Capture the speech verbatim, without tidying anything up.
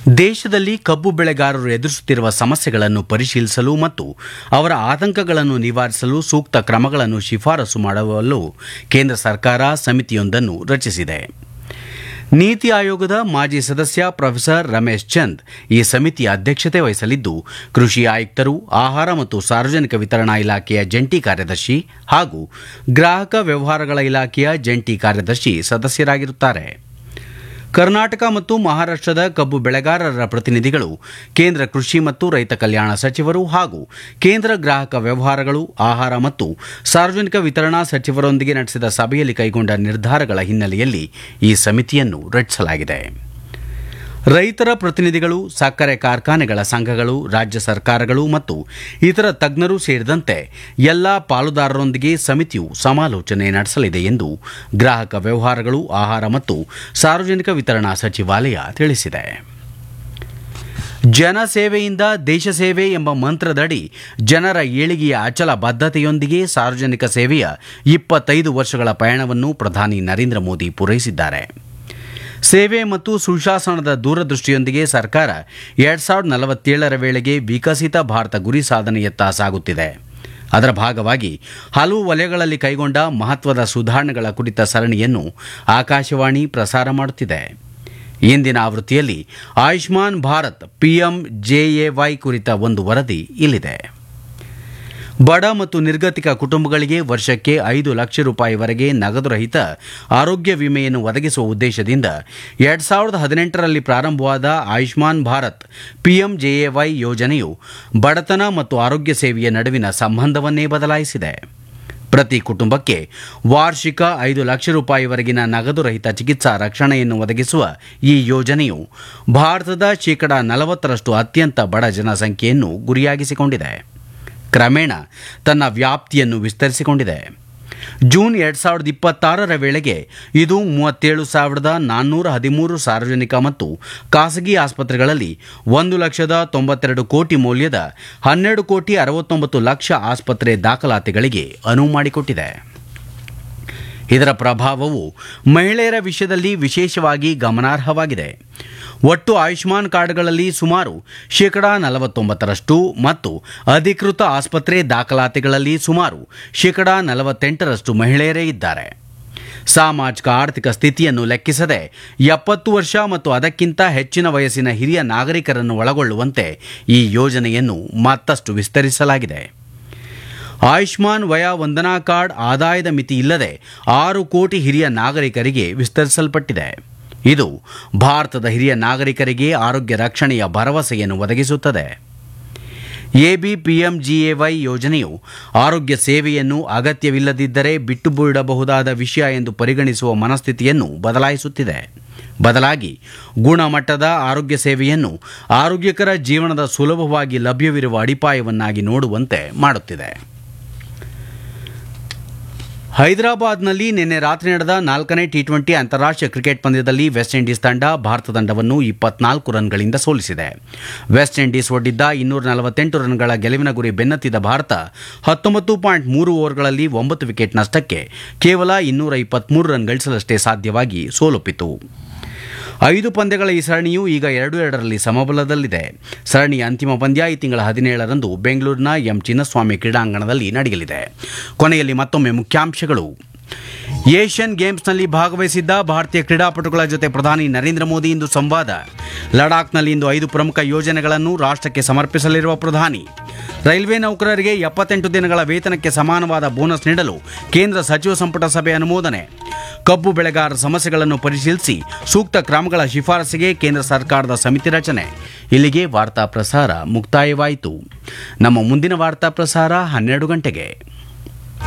ದೇಶದಲ್ಲಿ ಕಬ್ಬು ಬೆಳೆಗಾರರು ಎದುರಿಸುತ್ತಿರುವ ಸಮಸ್ಯೆಗಳನ್ನು ಪರಿಶೀಲಿಸಲು ಮತ್ತು ಅವರ ಆತಂಕಗಳನ್ನು ನಿವಾರಿಸಲು ಸೂಕ್ತ ಕ್ರಮಗಳನ್ನು ಶಿಫಾರಸು ಮಾಡಲು ಕೇಂದ್ರ ಸರ್ಕಾರ ಸಮಿತಿಯೊಂದನ್ನು ರಚಿಸಿದೆ. ನೀತಿ ಆಯೋಗದ ಮಾಜಿ ಸದಸ್ಯ ಪ್ರೊಫೆಸರ್ ರಮೇಶ್ ಚಂದ್ ಈ ಸಮಿತಿಯ ಅಧ್ಯಕ್ಷತೆ ವಹಿಸಲಿದ್ದು, ಕೃಷಿ ಆಯುಕ್ತರು, ಆಹಾರ ಮತ್ತು ಸಾರ್ವಜನಿಕ ವಿತರಣಾ ಇಲಾಖೆಯ ಜಂಟಿ ಕಾರ್ಯದರ್ಶಿ ಹಾಗೂ ಗ್ರಾಹಕ ವ್ಯವಹಾರಗಳ ಇಲಾಖೆಯ ಜಂಟಿ ಕಾರ್ಯದರ್ಶಿ ಸದಸ್ಯರಾಗಿರುತ್ತಾರೆ. ಕರ್ನಾಟಕ ಮತ್ತು ಮಹಾರಾಷ್ಟ್ರದ ಕಬ್ಬು ಬೆಳೆಗಾರರ ಪ್ರತಿನಿಧಿಗಳು, ಕೇಂದ್ರ ಕೃಷಿ ಮತ್ತು ರೈತ ಕಲ್ಯಾಣ ಸಚಿವರು ಹಾಗೂ ಕೇಂದ್ರ ಗ್ರಾಹಕ ವ್ಯವಹಾರಗಳು, ಆಹಾರ ಮತ್ತು ಸಾರ್ವಜನಿಕ ವಿತರಣಾ ಸಚಿವರೊಂದಿಗೆ ನಡೆಸಿದ ಸಭೆಯಲ್ಲಿ ಕೈಗೊಂಡ ನಿರ್ಧಾರಗಳ ಹಿನ್ನೆಲೆಯಲ್ಲಿ ಈ ಸಮಿತಿಯನ್ನು ರಚಿಸಲಾಗಿದೆ. ರೈತರ ಪ್ರತಿನಿಧಿಗಳು, ಸಕ್ಕರೆ ಕಾರ್ಖಾನೆಗಳ ಸಂಘಗಳು, ರಾಜ್ಯ ಸರ್ಕಾರಗಳು ಮತ್ತು ಇತರ ತಜ್ಞರು ಸೇರಿದಂತೆ ಎಲ್ಲ ಪಾಲುದಾರರೊಂದಿಗೆ ಸಮಿತಿಯು ಸಮಾಲೋಚನೆ ನಡೆಸಲಿದೆ ಎಂದು ಗ್ರಾಹಕ ವ್ಯವಹಾರಗಳು, ಆಹಾರ ಮತ್ತು ಸಾರ್ವಜನಿಕ ವಿತರಣಾ ಸಚಿವಾಲಯ ತಿಳಿಸಿದೆ. ಜನಸೇವೆಯಿಂದ ದೇಶ ಸೇವೆ ಎಂಬ ಮಂತ್ರದಡಿ ಜನರ ಏಳಿಗೆಯ ಅಚಲ ಬದ್ಧತೆಯೊಂದಿಗೆ ಸಾರ್ವಜನಿಕ ಸೇವೆಯ ಇಪ್ಪತ್ತೈದು ವರ್ಷಗಳ ಪಯಣವನ್ನು ಪ್ರಧಾನಿ ನರೇಂದ್ರ ಮೋದಿ ಪೂರೈಸಿದ್ದಾರೆ. ಸೇವೆ ಮತ್ತು ಸುಶಾಸನದ ದೂರದೃಷ್ಟಿಯೊಂದಿಗೆ ಸರ್ಕಾರ ಎರಡು ಸಾವಿರದ ನಲವತ್ತೇಳರ ವೇಳೆಗೆ ವಿಕಸಿತ ಭಾರತ ಗುರಿ ಸಾಧನೆಯತ್ತ ಸಾಗುತ್ತಿದೆ. ಅದರ ಭಾಗವಾಗಿ ಹಲವು ವಲಯಗಳಲ್ಲಿ ಕೈಗೊಂಡ ಮಹತ್ವದ ಸುಧಾರಣೆಗಳ ಕುರಿತ ಸರಣಿಯನ್ನು ಆಕಾಶವಾಣಿ ಪ್ರಸಾರ ಮಾಡುತ್ತಿದೆ. ಇಂದಿನ ಆವೃತ್ತಿಯಲ್ಲಿ ಆಯುಷ್ಮಾನ್ ಭಾರತ್ ಪಿಎಂ ಜೆಎವೈ ಕುರಿತ ಒಂದು ವರದಿ ಇಲ್ಲಿದೆ. ಬಡ ಮತ್ತು ನಿರ್ಗತಿಕ ಕುಟುಂಬಗಳಿಗೆ ವರ್ಷಕ್ಕೆ ಐದು ಲಕ್ಷ ರೂಪಾಯಿವರೆಗೆ ನಗದುರಹಿತ ಆರೋಗ್ಯ ವಿಮೆಯನ್ನು ಒದಗಿಸುವ ಉದ್ದೇಶದಿಂದ ಎರಡು ಸಾವಿರದ ಹದಿನೆಂಟರಲ್ಲಿ ಪ್ರಾರಂಭವಾದ ಆಯುಷ್ಮಾನ್ ಭಾರತ್ ಪಿಎಂಜೆಎವೈ ಯೋಜನೆಯು ಬಡತನ ಮತ್ತು ಆರೋಗ್ಯ ಸೇವೆಯ ನಡುವಿನ ಸಂಬಂಧವನ್ನೇ ಬದಲಾಯಿಸಿದೆ. ಪ್ರತಿ ಕುಟುಂಬಕ್ಕೆ ವಾರ್ಷಿಕ ಐದು ಲಕ್ಷ ರೂಪಾಯಿವರೆಗಿನ ನಗದುರಹಿತ ಚಿಕಿತ್ಸಾ ರಕ್ಷಣೆಯನ್ನು ಒದಗಿಸುವ ಈ ಯೋಜನೆಯು ಭಾರತದ ಶೇಕಡಾ ನಲವತ್ತರಷ್ಟು ಅತ್ಯಂತ ಬಡ ಜನಸಂಖ್ಯೆಯನ್ನು ಗುರಿಯಾಗಿಸಿಕೊಂಡಿದೆ. ಕ್ರಮೇಣ ತನ್ನ ವ್ಯಾಪ್ತಿಯನ್ನು ವಿಸ್ತರಿಸಿಕೊಂಡಿದೆ. ಜೂನ್ ಎರಡು ಸಾವಿರದ ಇಪ್ಪತ್ತಾರರ ವೇಳೆಗೆ ಇದು ಮೂವತ್ತೇಳು ಸಾವಿರದ ನಾನ್ನೂರ ಹದಿಮೂರು ಸಾರ್ವಜನಿಕ ಮತ್ತು ಖಾಸಗಿ ಆಸ್ಪತ್ರೆಗಳಲ್ಲಿ ಒಂದು ಲಕ್ಷದ ತೊಂಬತ್ತೆರಡು ಕೋಟಿ ಮೌಲ್ಯದ ಹನ್ನೆರಡು ಕೋಟಿ ಅರವತ್ತೊಂಬತ್ತು ಲಕ್ಷ ಆಸ್ಪತ್ರೆ ದಾಖಲಾತಿಗಳಿಗೆ ಅನುವು ಮಾಡಿಕೊಟ್ಟಿದೆ. ಇದರ ಪ್ರಭಾವವು ಮಹಿಳೆಯರ ವಿಷಯದಲ್ಲಿ ವಿಶೇಷವಾಗಿ ಗಮನಾರ್ಹವಾಗಿದೆ. ಒಟ್ಟು ಆಯುಷ್ಮಾನ್ ಕಾರ್ಡ್ಗಳಲ್ಲಿ ಸುಮಾರು ಶೇಕಡಾ ನಲವತ್ತೊಂಬತ್ತರಷ್ಟು ಮತ್ತು ಅಧಿಕೃತ ಆಸ್ಪತ್ರೆ ದಾಖಲಾತಿಗಳಲ್ಲಿ ಸುಮಾರು ಶೇಕಡಾ ನಲವತ್ತೆಂಟರಷ್ಟು ಮಹಿಳೆಯರೇ ಇದ್ದಾರೆ. ಸಾಮಾಜಿಕ ಆರ್ಥಿಕ ಸ್ಥಿತಿಯನ್ನು ಲೆಕ್ಕಿಸದೆ ಎಪ್ಪತ್ತು ವರ್ಷ ಮತ್ತು ಅದಕ್ಕಿಂತ ಹೆಚ್ಚಿನ ವಯಸ್ಸಿನ ಹಿರಿಯ ನಾಗರಿಕರನ್ನು ಒಳಗೊಳ್ಳುವಂತೆ ಈ ಯೋಜನೆಯನ್ನು ಮತ್ತಷ್ಟು ವಿಸ್ತರಿಸಲಾಗಿದೆ. ಆಯುಷ್ಮಾನ್ ವಯಾ ವಂದನಾ ಕಾರ್ಡ್ ಆದಾಯದ ಮಿತಿ ಇಲ್ಲದೆ ಆರು ಕೋಟಿ ಹಿರಿಯ ನಾಗರಿಕರಿಗೆ ವಿಸ್ತರಿಸಲ್ಪಟ್ಟಿದೆ. ಇದು ಭಾರತದ ಹಿರಿಯ ನಾಗರಿಕರಿಗೆ ಆರೋಗ್ಯ ರಕ್ಷಣೆಯ ಭರವಸೆಯನ್ನು ಒದಗಿಸುತ್ತದೆ. ಎಬಿಪಿಎಂಜಿಎವೈ ಯೋಜನೆಯು ಆರೋಗ್ಯ ಸೇವೆಯನ್ನು ಅಗತ್ಯವಿಲ್ಲದಿದ್ದರೆ ಬಿಟ್ಟು ಬಿಡಬಹುದಾದ ವಿಷಯ ಎಂದು ಪರಿಗಣಿಸುವ ಮನಸ್ಥಿತಿಯನ್ನು ಬದಲಾಯಿಸುತ್ತಿದೆ. ಬದಲಾಗಿ ಗುಣಮಟ್ಟದ ಆರೋಗ್ಯ ಸೇವೆಯನ್ನು ಆರೋಗ್ಯಕರ ಜೀವನದ ಸುಲಭವಾಗಿ ಲಭ್ಯವಿರುವ ಅಡಿಪಾಯವನ್ನಾಗಿ ನೋಡುವಂತೆ ಮಾಡುತ್ತಿದೆ. ಹೈದರಾಬಾದ್ನಲ್ಲಿ ನಿನ್ನೆ ರಾತ್ರಿ ನಡೆದ ನಾಲ್ಕನೇ ಟಿ ಟ್ವೆಂಟಿ ಅಂತಾರಾಷ್ಟ್ರೀಯ ಕ್ರಿಕೆಟ್ ಪಂದ್ಯದಲ್ಲಿ ವೆಸ್ಟ್ ಇಂಡೀಸ್ ತಂಡ ಭಾರತ ತಂಡವನ್ನು ಇಪ್ಪತ್ನಾಲ್ಕು ರನ್ಗಳಿಂದ ಸೋಲಿಸಿದೆ. ವೆಸ್ಟ್ ಇಂಡೀಸ್ ಒಡ್ಡಿದ್ದ ಇನ್ನೂರ ನಲವತ್ತೆಂಟು ರನ್ಗಳ ಗೆಲುವಿನ ಗುರಿ ಬೆನ್ನತ್ತಿದ ಭಾರತ ಹತ್ತೊಂಬತ್ತು ಪಾಯಿಂಟ್ ಮೂರು ಓವರ್ಗಳಲ್ಲಿ ಒಂಬತ್ತು ವಿಕೆಟ್ ನಷ್ಟಕ್ಕೆ ಕೇವಲ ಇನ್ನೂರ ಇಪ್ಪತ್ಮೂರು ರನ್ ಗಳಿಸಲಷ್ಟೇ ಸಾಧ್ಯವಾಗಿ ಸೋಲೊಪ್ಪಿತು. ಐದು ಪಂದ್ಯಗಳ ಈ ಸರಣಿಯು ಈಗ ಎರಡು ಎರಡರಲ್ಲಿ ಸಮಬಲದಲ್ಲಿದೆ. ಸರಣಿಯ ಅಂತಿಮ ಪಂದ್ಯ ಈ ತಿಂಗಳ ಹದಿನೇಳರಂದು ಬೆಂಗಳೂರಿನ ಎಂ ಚಿನ್ನಸ್ವಾಮಿ ಕ್ರೀಡಾಂಗಣದಲ್ಲಿ ನಡೆಯಲಿದೆ. ಕೊನೆಯಲ್ಲಿ ಮತ್ತೊಮ್ಮೆ ಮುಖ್ಯಾಂಶಗಳು. ಏಷ್ಯನ್ ಗೇಮ್ಸ್ನಲ್ಲಿ ಭಾಗವಹಿಸಿದ್ದ ಭಾರತೀಯ ಕ್ರೀಡಾಪಟುಗಳ ಜೊತೆ ಪ್ರಧಾನಿ ನರೇಂದ್ರ ಮೋದಿ ಇಂದು ಸಂವಾದ. ಲಡಾಖ್ನಲ್ಲಿ ಇಂದು ಐದು ಪ್ರಮುಖ ಯೋಜನೆಗಳನ್ನು ರಾಷ್ಟ್ರಕ್ಕೆ ಸಮರ್ಪಿಸಲಿರುವ ಪ್ರಧಾನಿ. ರೈಲ್ವೆ ನೌಕರರಿಗೆ ಎಪ್ಪತ್ತೆಂಟು ದಿನಗಳ ವೇತನಕ್ಕೆ ಸಮಾನವಾದ ಬೋನಸ್ ನೀಡಲು ಕೇಂದ್ರ ಸಚಿವ ಸಂಪುಟ ಸಭೆ ಅನುಮೋದನೆ. ಕಬ್ಬು ಬೆಳೆಗಾರರ ಸಮಸ್ಯೆಗಳನ್ನು ಪರಿಶೀಲಿಸಿ ಸೂಕ್ತ ಕ್ರಮಗಳ ಶಿಫಾರಸಿಗೆ ಕೇಂದ್ರ ಸರ್ಕಾರದ ಸಮಿತಿ ರಚನೆ. ಇಲ್ಲಿಗೆ ವಾರ್ತಾ ಪ್ರಸಾರ ಮುಕ್ತಾಯವಾಯಿತು. ನಮ್ಮ ಮುಂದಿನ ವಾರ್ತಾ ಪ್ರಸಾರ ಹನ್ನೆರಡು ಗಂಟೆಗೆ.